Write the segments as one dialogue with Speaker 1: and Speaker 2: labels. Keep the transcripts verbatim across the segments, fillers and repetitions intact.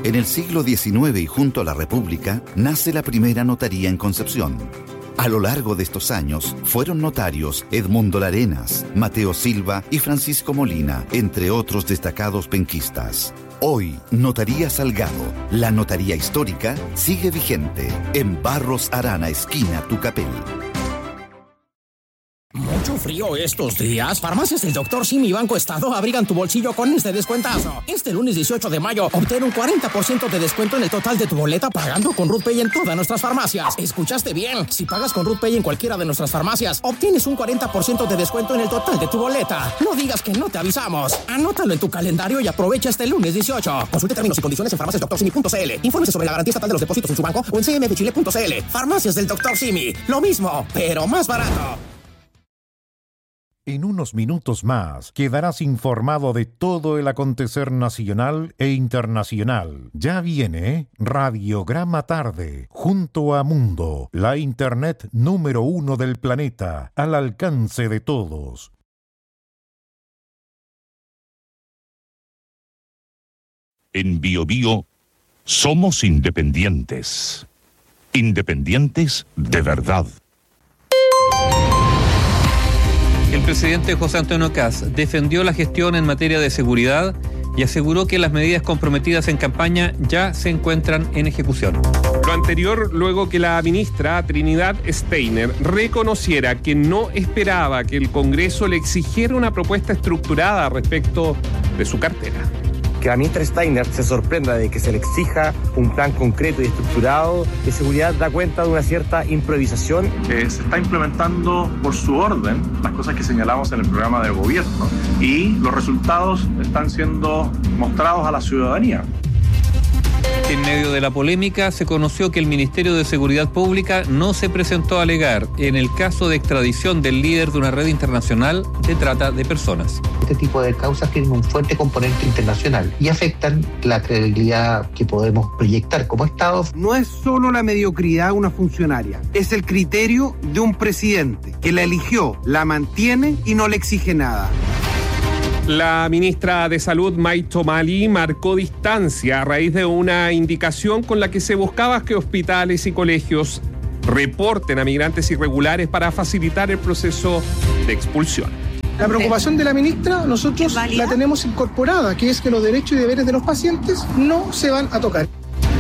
Speaker 1: En el siglo diecinueve y junto a la República, nace la primera notaría en Concepción. A lo largo de estos años, fueron notarios Edmundo Larenas, Mateo Silva y Francisco Molina, entre otros destacados penquistas. Hoy, Notaría Salgado, la notaría histórica, sigue vigente en Barros Arana, esquina Tucapel.
Speaker 2: Mucho frío estos días. Farmacias del doctor Simi y Banco Estado abrigan tu bolsillo con este descuentazo. Este lunes dieciocho de mayo, obtén un cuarenta por ciento de descuento en el total de tu boleta pagando con RuthPay en todas nuestras farmacias. ¿Escuchaste bien? Si pagas con RuthPay en cualquiera de nuestras farmacias, obtienes un cuarenta por ciento de descuento en el total de tu boleta. No digas que no te avisamos. Anótalo en tu calendario y aprovecha este lunes dieciocho. Consulte términos y condiciones en farmacias doctor simi punto c l. Infórmese sobre la garantía estatal de los depósitos en su banco o en c m f chile punto c l. Farmacias del doctor Simi. Lo mismo, pero más barato.
Speaker 3: En unos minutos más quedarás informado de todo el acontecer nacional e internacional. Ya viene Radiograma Tarde, junto a Mundo, la internet número uno del planeta, al alcance de todos.
Speaker 4: En Bio Bio somos independientes. Independientes de verdad.
Speaker 5: El presidente José Antonio Kast defendió la gestión en materia de seguridad y aseguró que las medidas comprometidas en campaña ya se encuentran en ejecución.
Speaker 6: Lo anterior luego que la ministra Trinidad Steiner reconociera que no esperaba que el Congreso le exigiera una propuesta estructurada respecto de su cartera.
Speaker 7: Que la ministra Steiner se sorprenda de que se le exija un plan concreto y estructurado de seguridad da cuenta de una cierta improvisación.
Speaker 8: Eh, se está implementando por su orden las cosas que señalamos en el programa de gobierno y los resultados están siendo mostrados a la ciudadanía.
Speaker 5: En medio de la polémica, se conoció que el Ministerio de Seguridad Pública no se presentó a alegar en el caso de extradición del líder de una red internacional de trata de personas.
Speaker 9: Este tipo de causas tienen un fuerte componente internacional y afectan la credibilidad que podemos proyectar como Estado.
Speaker 10: No es solo la mediocridad de una funcionaria, es el criterio de un presidente que la eligió, la mantiene y no le exige nada.
Speaker 6: La ministra de Salud, May Tomali, marcó distancia a raíz de una indicación con la que se buscaba que hospitales y colegios reporten a migrantes irregulares para facilitar el proceso de expulsión.
Speaker 11: La preocupación de la ministra nosotros la tenemos incorporada, que es que los derechos y deberes de los pacientes no se van a tocar.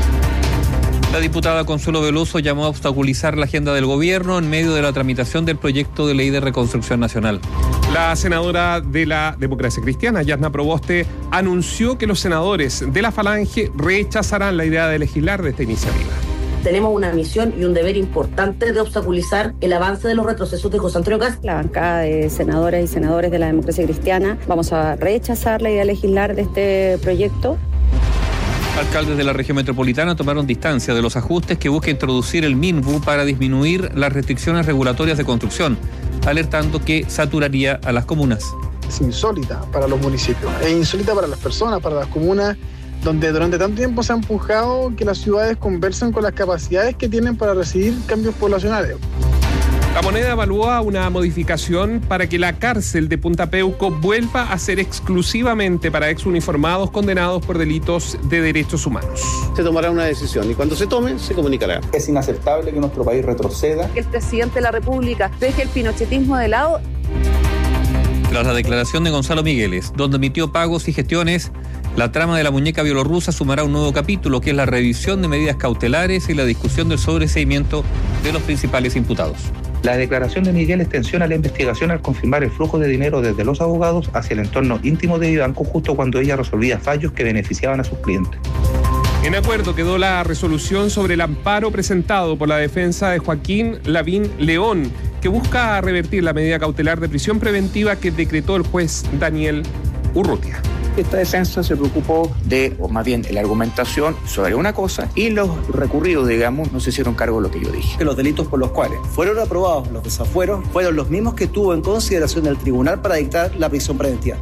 Speaker 5: La diputada Consuelo Veloso llamó a obstaculizar la agenda del gobierno en medio de la tramitación del proyecto de ley de reconstrucción nacional.
Speaker 6: La senadora de la Democracia Cristiana, Yasna Proboste, anunció que los senadores de la Falange rechazarán la idea de legislar de esta iniciativa.
Speaker 12: Tenemos una misión y un deber importante de obstaculizar el avance de los retrocesos de José Antonio Kast.
Speaker 13: La bancada de senadoras y senadores de la Democracia Cristiana vamos a rechazar la idea de legislar de este proyecto.
Speaker 5: Alcaldes de la región metropolitana tomaron distancia de los ajustes que busca introducir el MINBU para disminuir las restricciones regulatorias de construcción, alertando que saturaría a las comunas.
Speaker 11: Es insólita para los municipios, es insólita para las personas, para las comunas, donde durante tanto tiempo se ha empujado que las ciudades conversen con las capacidades que tienen para recibir cambios poblacionales.
Speaker 6: La Moneda evalúa una modificación para que la cárcel de Punta Peuco vuelva a ser exclusivamente para exuniformados condenados por delitos de derechos humanos.
Speaker 14: Se tomará una decisión y cuando se tome, se comunicará.
Speaker 15: Es inaceptable que nuestro país retroceda.
Speaker 16: Que el presidente de la República deje el pinochetismo de lado.
Speaker 5: Tras la declaración de Gonzalo Migueles, donde emitió pagos y gestiones, la trama de la muñeca bielorrusa sumará un nuevo capítulo, que es la revisión de medidas cautelares y la discusión del sobreseimiento de los principales imputados.
Speaker 15: La declaración de Miguel extensiona la investigación al confirmar el flujo de dinero desde los abogados hacia el entorno íntimo de Vivanco justo cuando ella resolvía fallos que beneficiaban a sus clientes.
Speaker 6: En acuerdo quedó la resolución sobre el amparo presentado por la defensa de Joaquín Lavín León, que busca revertir la medida cautelar de prisión preventiva que decretó el juez Daniel Urrutia.
Speaker 17: Esta defensa se preocupó de, o más bien, la argumentación sobre una cosa y los recurridos, digamos, no se hicieron cargo de lo que yo dije.
Speaker 18: Que los delitos por los cuales fueron aprobados los desafueros fueron los mismos que tuvo en consideración el tribunal para dictar la prisión preventiva.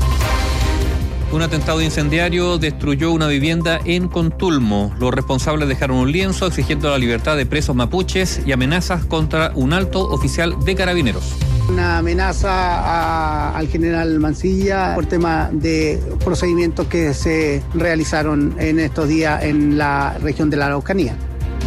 Speaker 5: Un atentado incendiario destruyó una vivienda en Contulmo. Los responsables dejaron un lienzo exigiendo la libertad de presos mapuches y amenazas contra un alto oficial de carabineros.
Speaker 19: Una amenaza a, al general Mancilla por tema de procedimientos que se realizaron en estos días en la región de la Araucanía.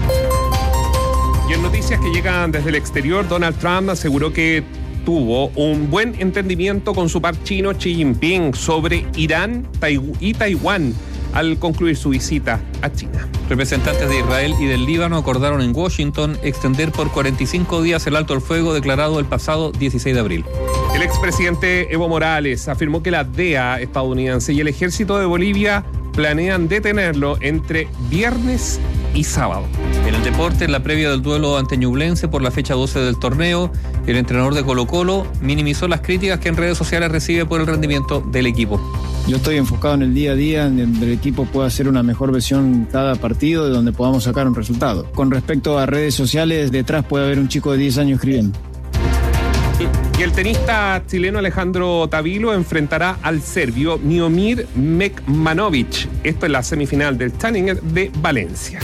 Speaker 6: Y en noticias que llegan desde el exterior, Donald Trump aseguró que tuvo un buen entendimiento con su par chino Xi Jinping sobre Irán y Taiwán al concluir su visita a China.
Speaker 5: Representantes de Israel y del Líbano acordaron en Washington extender por cuarenta y cinco días el alto al fuego declarado el pasado dieciséis de abril.
Speaker 6: El expresidente Evo Morales afirmó que la D E A estadounidense y el ejército de Bolivia planean detenerlo entre viernes y sábado.
Speaker 5: En el deporte, en la previa del duelo ante Ñublense por la fecha doce del torneo, el entrenador de Colo-Colo minimizó las críticas que en redes sociales recibe por el rendimiento del equipo.
Speaker 20: Yo estoy enfocado en el día a día, en donde el equipo pueda hacer una mejor versión cada partido, de donde podamos sacar un resultado. Con respecto a redes sociales, detrás puede haber un chico de diez años escribiendo.
Speaker 6: Y el tenista chileno Alejandro Tavilo enfrentará al serbio Miomir Mekmanovic. Esto es la semifinal del Challenger de Valencia.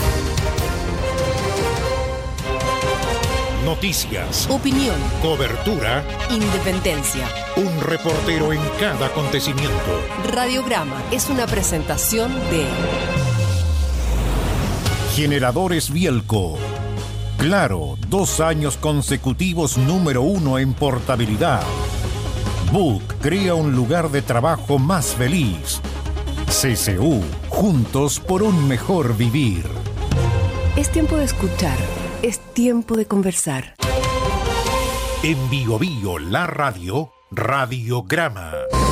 Speaker 3: Noticias,
Speaker 21: opinión,
Speaker 3: cobertura,
Speaker 21: independencia.
Speaker 3: Un reportero en cada acontecimiento.
Speaker 21: Radiograma es una presentación de
Speaker 3: Generadores Bielco. Claro, dos años consecutivos número uno en portabilidad. Book crea un lugar de trabajo más feliz. C C U, juntos por un mejor vivir.
Speaker 21: Es tiempo de escuchar, es tiempo de conversar.
Speaker 3: En Bio Bio, la radio, Radiograma.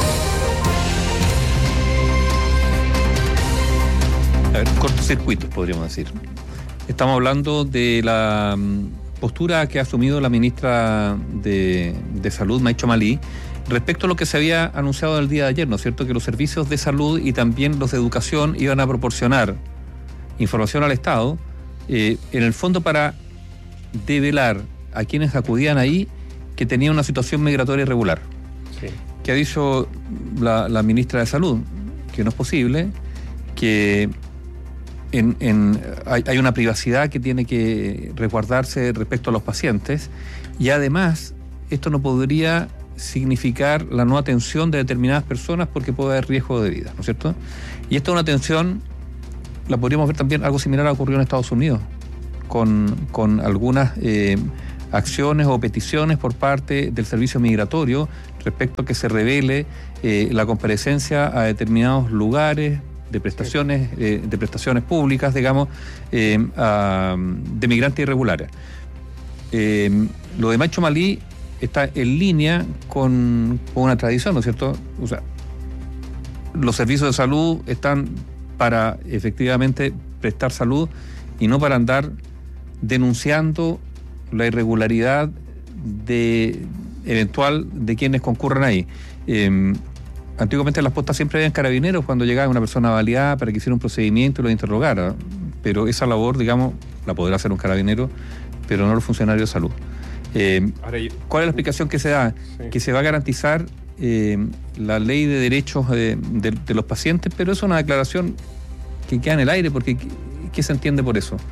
Speaker 5: A ver, cortocircuitos podríamos decir. Estamos hablando de la postura que ha asumido la ministra de, de Salud, Maicho Malí, respecto a lo que se había anunciado el día de ayer, ¿no es cierto? Que los servicios de salud y también los de educación iban a proporcionar información al Estado, eh, en el fondo para develar a quienes acudían ahí que tenían una situación migratoria irregular. Sí. Que ha dicho la, la ministra de Salud que no es posible, que En, en, hay, hay una privacidad que tiene que resguardarse respecto a los pacientes, y además esto no podría significar la no atención de determinadas personas porque puede haber riesgo de vida, ¿no es cierto? Y esta es una atención, la podríamos ver también, algo similar a ocurrió en Estados Unidos, con, con algunas eh, acciones o peticiones por parte del servicio migratorio respecto a que se revele eh, la comparecencia a determinados lugares de prestaciones, eh, de prestaciones públicas, digamos, eh, a, de migrantes irregulares. Eh, lo de Maicho Malí está en línea con, con una tradición, ¿no es cierto? O sea, los servicios de salud están para efectivamente prestar salud y no para andar denunciando la irregularidad de eventual de quienes concurran ahí. Eh, Antiguamente en las postas siempre habían carabineros cuando llegaba una persona baleada para que hiciera un procedimiento y lo interrogara, pero esa labor, digamos, la podrá hacer un carabinero, pero no los funcionarios de salud. Eh, ¿Cuál es la explicación que se da? Sí. Que se va a garantizar eh, la ley de derechos de, de, de los pacientes, pero es una declaración que queda en el aire, porque ¿qué, qué se entiende por eso?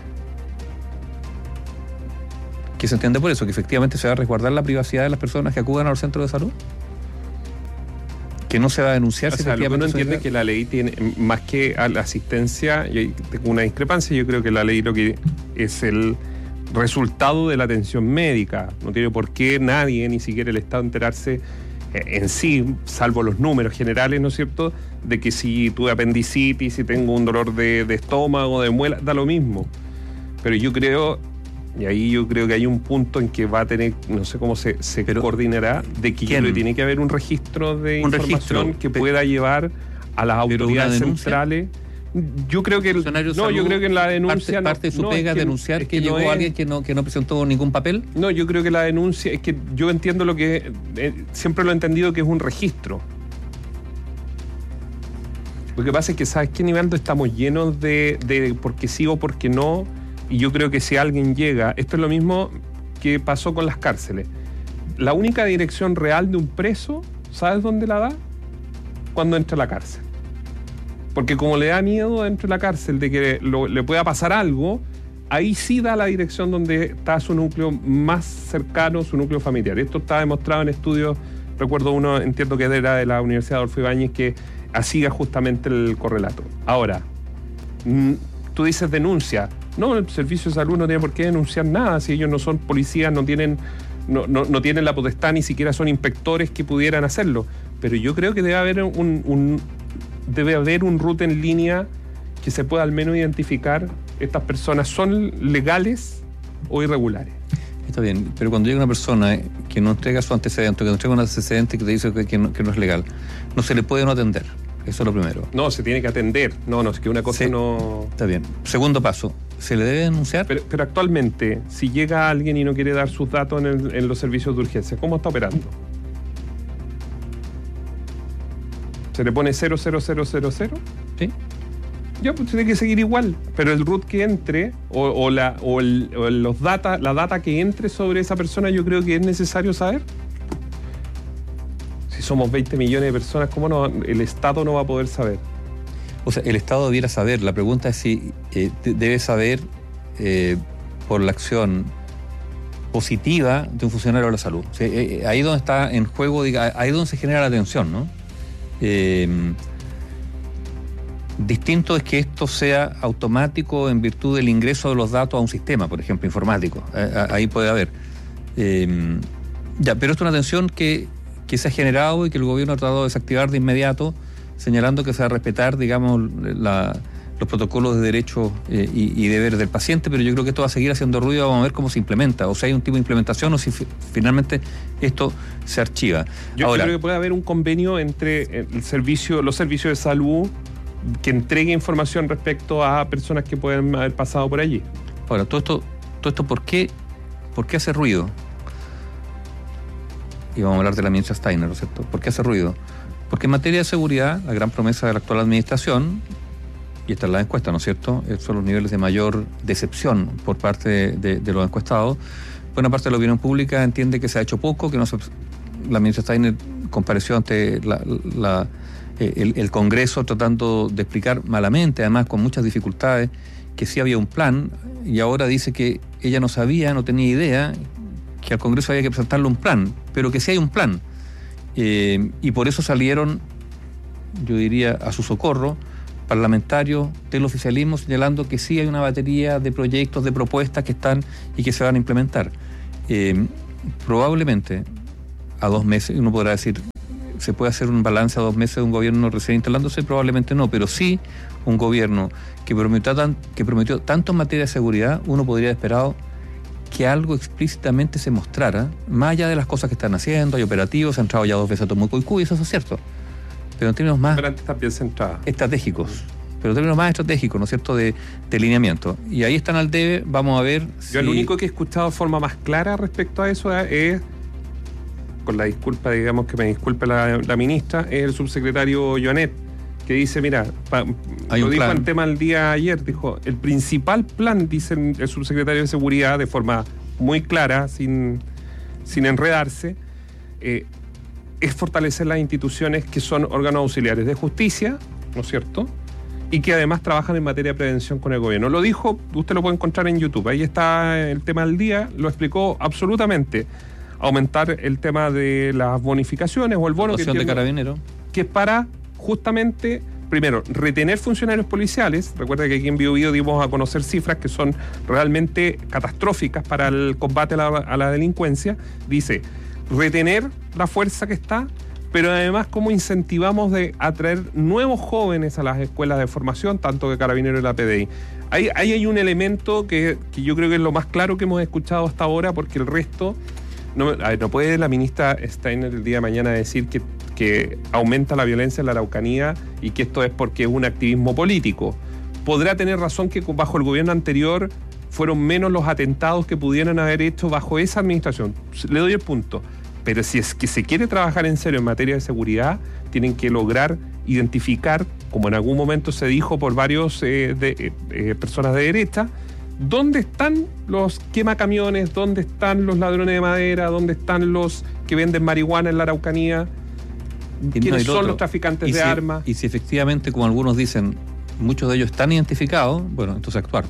Speaker 5: ¿Qué se entiende por eso? ¿Que efectivamente se va a resguardar la privacidad de las personas que acudan a los centros de salud? Que no se va a denunciar.
Speaker 6: O
Speaker 5: si
Speaker 6: sea, lo que uno entiende
Speaker 5: da...
Speaker 6: es que la ley tiene, más que a la asistencia, y hay tengo una discrepancia, yo creo que la ley lo que es el resultado de la atención médica. No tiene por qué nadie, ni siquiera el Estado, enterarse en sí, salvo los números generales, ¿no es cierto?, de que si tuve apendicitis, si tengo un dolor de, de estómago, de muela, da lo mismo. Pero yo creo... Y ahí yo creo que hay un punto en que va a tener, no sé cómo se, se coordinará, de que ¿quién? Tiene que haber un registro de un información registro, que pueda llevar a las autoridades centrales. Yo creo que el, no, salud, yo creo que en la denuncia
Speaker 5: parte, parte de su
Speaker 6: no,
Speaker 5: pega
Speaker 6: es que,
Speaker 5: denunciar
Speaker 6: es
Speaker 5: que,
Speaker 6: que
Speaker 5: llegó
Speaker 6: no es,
Speaker 5: alguien que no que no presentó ningún papel.
Speaker 6: No, yo creo que la denuncia es que yo entiendo lo que eh, siempre lo he entendido que es un registro. Lo que pasa es que, ¿sabes qué, Nivaldo? Estamos llenos de, de porque sí o porque no. Y yo creo que si alguien llega, esto es lo mismo que pasó con las cárceles. La única dirección real de un preso, ¿sabes dónde la da? Cuando entra a la cárcel. Porque como le da miedo dentro de la cárcel de que lo, le pueda pasar algo, ahí sí da la dirección donde está su núcleo más cercano, su núcleo familiar. Esto está demostrado en estudios, recuerdo uno, entiendo que era de la Universidad Adolfo Ibáñez, que hacía justamente el correlato. Ahora, tú dices denuncia. No, el servicio de salud no tiene por qué denunciar nada, si ellos no son policías, no tienen, no, no, no tienen la potestad, ni siquiera son inspectores que pudieran hacerlo. Pero yo creo que debe haber un, un debe haber un root en línea que se pueda al menos identificar estas personas son legales o irregulares.
Speaker 5: Está bien, pero cuando llega una persona que no entrega su antecedente, que no entrega un antecedente que te dice que, que, no, que no es legal, no se le puede no atender. Eso es lo primero.
Speaker 6: No, se tiene que atender. No, no, es que una cosa
Speaker 5: sí,
Speaker 6: no...
Speaker 5: Está bien. Segundo paso, ¿se le debe denunciar?
Speaker 6: Pero, pero actualmente, si llega alguien y no quiere dar sus datos en, el, en los servicios de urgencia, ¿cómo está operando? ¿Se le pone cero cero cero cero cero?
Speaker 5: Sí.
Speaker 6: Ya, pues tiene que seguir igual. Pero el root que entre, o, o, la, o, el, o los data, la data que entre sobre esa persona, yo creo que es necesario saber. Si somos veinte millones de personas, ¿cómo no, el Estado no va a poder saber?
Speaker 5: O sea, el Estado debiera saber. La pregunta es si eh, debe saber eh, por la acción positiva de un funcionario de la salud. O sea, eh, ahí donde está en juego, diga, ahí donde se genera la tensión, ¿no? Eh, distinto es que esto sea automático en virtud del ingreso de los datos a un sistema, por ejemplo, informático. Eh, ahí puede haber. Eh, ya, pero esto es una tensión que que se ha generado y que el gobierno ha tratado de desactivar de inmediato, señalando que se va a respetar, digamos, la, los protocolos de derechos eh, y, y deberes del paciente, pero yo creo que esto va a seguir haciendo ruido, vamos a ver cómo se implementa, o si hay un tipo de implementación o si f- finalmente esto se archiva.
Speaker 6: Yo
Speaker 5: Ahora,
Speaker 6: creo que puede haber un convenio entre el servicio, los servicios de salud que entregue información respecto a personas que pueden haber pasado por allí.
Speaker 5: Ahora, todo esto, todo esto ¿por qué, por qué hace ruido? Y vamos a hablar de la ministra Steiner, ¿no es cierto? ¿Por qué hace ruido? Porque en materia de seguridad, la gran promesa de la actual administración, y esta es la encuesta, ¿no es cierto?, son los niveles de mayor decepción por parte de, de, de los encuestados. Buena parte de la opinión pública entiende que se ha hecho poco, que no se, la ministra Steiner compareció ante la, la, el, el Congreso tratando de explicar malamente, además con muchas dificultades, que sí había un plan, y ahora dice que ella no sabía, no tenía idea, que al Congreso había que presentarle un plan, pero que sí hay un plan. Eh, y por eso salieron, yo diría, a su socorro, parlamentarios del oficialismo señalando que sí hay una batería de proyectos, de propuestas que están y que se van a implementar. Eh, probablemente, a dos meses, uno podrá decir, ¿se puede hacer un balance a dos meses de un gobierno recién instalándose? Probablemente no, pero sí un gobierno que prometió, tan, que prometió tanto en materia de seguridad, uno podría haber esperado que algo explícitamente se mostrara, más allá de las cosas que están haciendo, hay operativos, se han entrado ya dos veces a Tomuco y eso es cierto, pero en términos más estratégicos, pero en términos más estratégicos, ¿no es cierto?, de, de lineamiento. Y ahí están al debe, vamos a ver
Speaker 6: Yo
Speaker 5: si...
Speaker 6: el único que he escuchado de forma más clara respecto a eso es, con la disculpa, digamos, que me disculpe la, la ministra, es el subsecretario Joanet, que dice, mira, pa, lo dijo en tema el día ayer, dijo, el principal plan, dice el subsecretario de Seguridad, de forma muy clara, sin, sin enredarse, eh, es fortalecer las instituciones que son órganos auxiliares de justicia, ¿no es cierto?, y que además trabajan en materia de prevención con el gobierno. Lo dijo, usted lo puede encontrar en YouTube, ahí está el tema del día, lo explicó absolutamente. Aumentar el tema de las bonificaciones o el bono que,
Speaker 5: de carabinero,
Speaker 6: que es para justamente, primero, retener funcionarios policiales. Recuerda que aquí en Bio Bio dimos a conocer cifras que son realmente catastróficas para el combate a la, a la delincuencia. Dice, retener la fuerza que está, pero además cómo incentivamos de atraer nuevos jóvenes a las escuelas de formación, tanto de Carabineros y la P D I. Ahí, ahí hay un elemento que, que yo creo que es lo más claro que hemos escuchado hasta ahora, porque el resto... No, a ver, no puede la ministra Steiner el día de mañana decir que, que aumenta la violencia en la Araucanía y que esto es porque es un activismo político. Podrá tener razón que bajo el gobierno anterior fueron menos los atentados que pudieran haber hecho bajo esa administración. Le doy el punto. Pero si es que se quiere trabajar en serio en materia de seguridad, tienen que lograr identificar, como en algún momento se dijo por varios eh, de, eh, eh, personas de derecha, ¿dónde están los quemacamiones? ¿Dónde están los ladrones de madera? ¿Dónde están los que venden marihuana en la Araucanía? ¿Quiénes no, son otro, los traficantes de
Speaker 5: si,
Speaker 6: armas?
Speaker 5: Y si efectivamente, como algunos dicen, muchos de ellos están identificados, bueno, entonces actuar.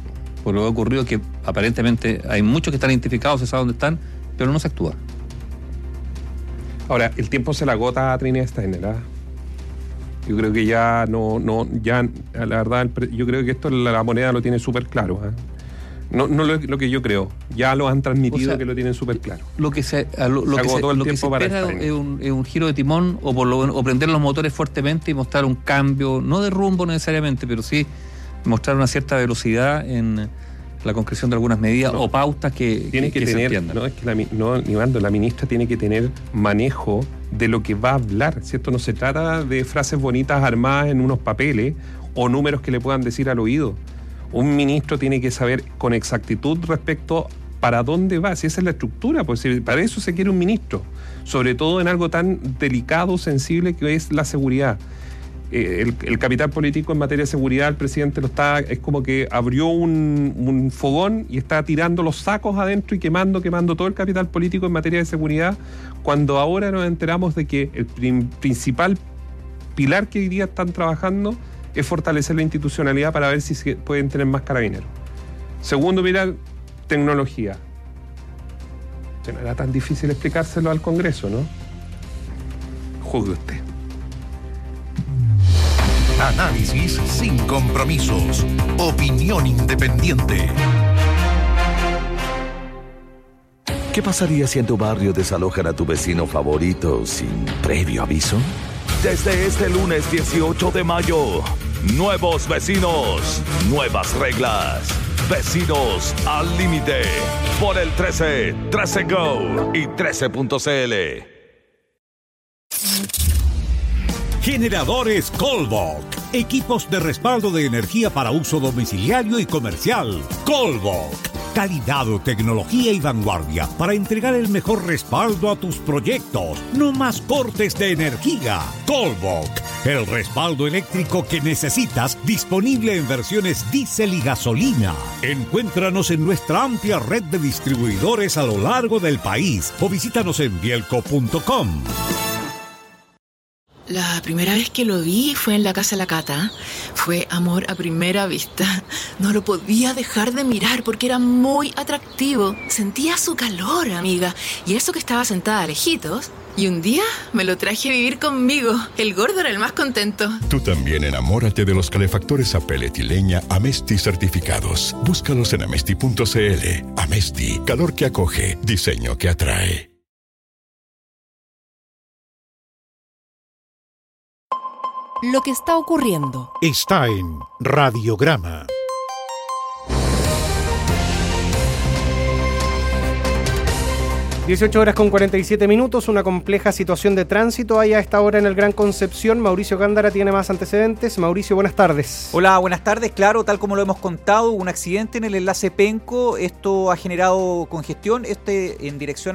Speaker 5: por lo que ha ocurrido, que aparentemente hay muchos que están identificados, se sabe dónde están, pero no se actúa.
Speaker 6: Ahora, el tiempo se la agota a Trinidad Steiner, ¿eh? Yo creo que ya no, no, ya, la verdad, yo creo que esto la, la moneda lo tiene súper claro, ¿eh? No, no lo, lo que yo creo, ya lo han transmitido, o sea, que lo tienen súper claro.
Speaker 5: Lo que se, lo, lo que se, lo que se espera es un, es un giro de timón o, por lo, o prender los motores fuertemente y mostrar un cambio, no de rumbo necesariamente, pero sí mostrar una cierta velocidad en la concreción de algunas medidas no, o pautas que,
Speaker 6: tiene que, que, que tener, se entiendan. No, es que la, no, Nivando, la ministra tiene que tener manejo de lo que va a hablar, ¿cierto? No se trata de frases bonitas armadas en unos papeles o números que le puedan decir al oído. Un ministro tiene que saber con exactitud respecto para dónde va, si esa es la estructura, pues para eso se quiere un ministro, sobre todo en algo tan delicado, sensible que es la seguridad. Eh, el, el capital político en materia de seguridad, el presidente lo está, es como que abrió un, un fogón y está tirando los sacos adentro y quemando, quemando todo el capital político en materia de seguridad, cuando ahora nos enteramos de que el prim, principal pilar que hoy día están trabajando es fortalecer la institucionalidad para ver si se pueden tener más carabineros. Segundo pilar, tecnología. No era tan difícil explicárselo al Congreso, ¿no? Juzgue usted.
Speaker 3: Análisis sin compromisos. Opinión independiente.
Speaker 1: ¿Qué pasaría si en tu barrio desalojan a tu vecino favorito sin previo aviso? Desde este lunes dieciocho de mayo, nuevos vecinos, nuevas reglas. Vecinos al límite. Por el trece, trece Go y trece punto c l.
Speaker 22: Generadores Colbach. Equipos de respaldo de energía para uso domiciliario y comercial. Colbach. Calidad, tecnología y vanguardia para entregar el mejor respaldo a tus proyectos. No más cortes de energía. Colbach. El respaldo eléctrico que necesitas, disponible en versiones diésel y gasolina. Encuéntranos en nuestra amplia red de distribuidores a lo largo del país o visítanos en bielco punto com.
Speaker 23: La primera vez que lo vi fue en la casa de la Cata. Fue amor a primera vista. No lo podía dejar de mirar porque era muy atractivo. Sentía su calor, amiga. Y eso que estaba sentada a lejitos. Y un día me lo traje a vivir conmigo. El gordo era el más contento.
Speaker 24: Tú también enamórate de los calefactores a pellet y leña Amesti certificados. Búscalos en amesti punto c l. Amesti, calor que acoge, diseño que atrae.
Speaker 21: Lo que está ocurriendo
Speaker 3: está en Radiograma.
Speaker 25: dieciocho horas con cuarenta y siete minutos, una compleja situación de tránsito hay a esta hora en el Gran Concepción. Mauricio Gándara tiene más antecedentes. Mauricio, buenas tardes.
Speaker 26: Hola, buenas tardes. Claro, tal como lo hemos contado, un accidente en el enlace Penco. Esto ha generado congestión, este en dirección